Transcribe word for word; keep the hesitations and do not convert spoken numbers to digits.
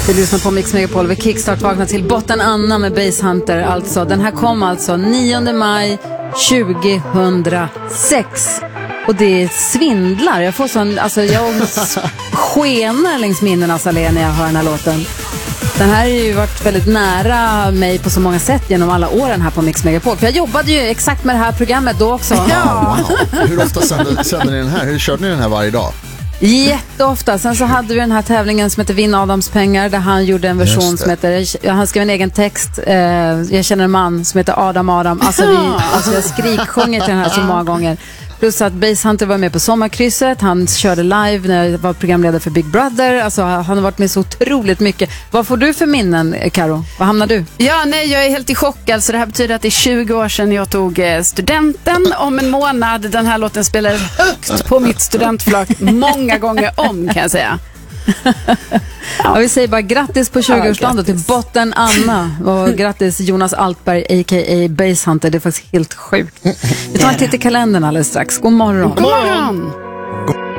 Vi lyssnar på Mix Megapol. Vi kickstart vaknar till Botten Anna med Base Hunter. Alltså, den här kom alltså nionde maj tjugohundrasex. Och det svindlar. Jag får sån, alltså jag skenar längs minnenas allé när jag hör den här låten. Den här har ju varit väldigt nära mig på så många sätt genom alla åren här på Mix Megapol. För jag jobbade ju exakt med det här programmet då också. Ja. Wow. Hur ofta sänder, sänder ni den här? Hur körde ni den här varje dag? Jätteofta. Sen så hade vi den här tävlingen som heter Vinn Adams pengar, där han gjorde en version som heter, han skrev en egen text, eh, jag känner en man som heter Adam Adam. Alltså, vi, alltså jag skriksjunger till den här så många gånger. Plus att Base Hunter var med på sommarkrysset. Han körde live när jag var programledare för Big Brother. Alltså han har varit med så otroligt mycket. Vad får du för minnen, Karo? Vad hamnar du? Ja, nej, jag är helt i chock. Alltså det här betyder att det är tjugo år sedan jag tog studenten. Om en månad, den här låten spelades högst på mitt studentflak många gånger om, kan jag säga. Ja, vi säger bara grattis på tjugoårsdagen till Botten Anna. Och grattis Jonas Altberg, a k a. Base Hunter. Det är faktiskt helt sjukt. Vi tar en titt i kalendern alldeles strax. God morgon. God morgon.